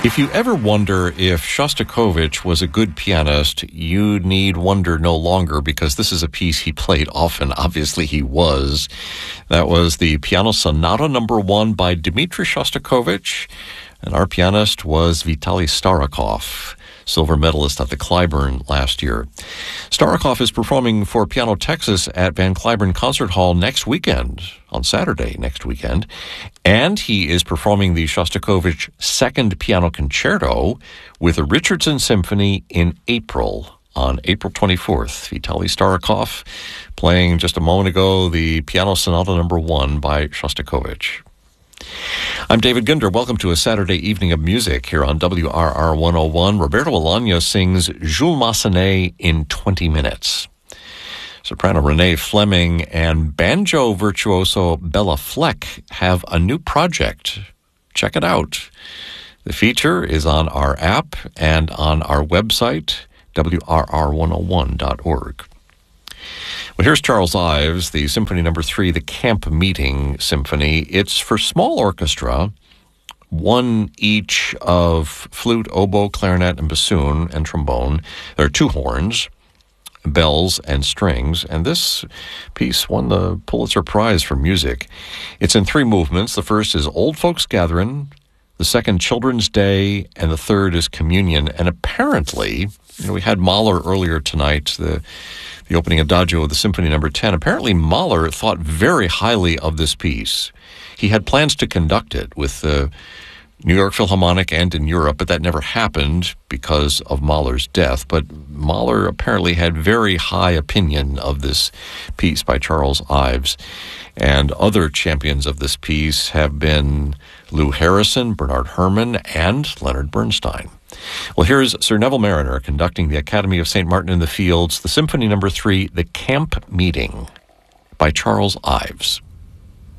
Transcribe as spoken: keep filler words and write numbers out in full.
If you ever wonder if Shostakovich was a good pianist, you need wonder no longer, because this is a piece he played often. Obviously, he was. That was the Piano Sonata Number One by Dmitri Shostakovich, and our pianist was Vitaly Starakov, silver medalist at the Clyburn last year. Starakov is performing for Piano Texas at Van Cliburn Concert Hall next weekend, on Saturday next weekend, and he is performing the Shostakovich Second Piano Concerto with the Richardson Symphony in April, on April twenty-fourth. Vitaly Starakov playing just a moment ago the Piano Sonata Number One by Shostakovich. I'm David Gunder. Welcome to a Saturday evening of music here on W R R one oh one. Roberto Alagna sings Jules Massenet in twenty minutes. Soprano Renee Fleming and banjo virtuoso Bella Fleck have a new project. Check it out. The feature is on our app and on our website, W R R one oh one dot org. Well, here's Charles Ives, the Symphony Number Three, the Camp Meeting Symphony. It's for small orchestra, one each of flute, oboe, clarinet, and bassoon, and trombone. There are two horns, bells, and strings, and this piece won the Pulitzer Prize for music. It's in three movements. The first is Old Folks Gathering, the second Children's Day, and the third is Communion. And apparently, you know, we had Mahler earlier tonight, the the opening adagio of the Symphony Number ten. Apparently, Mahler thought very highly of this piece. He had plans to conduct it with the New York Philharmonic and in Europe, but that never happened because of Mahler's death. But Mahler apparently had very high opinion of this piece by Charles Ives. And other champions of this piece have been Lou Harrison, Bernard Herrmann, and Leonard Bernstein. Well, here's Sir Neville Marriner conducting the Academy of Saint Martin in the Fields, the Symphony Number Three, the Camp Meeting by Charles Ives.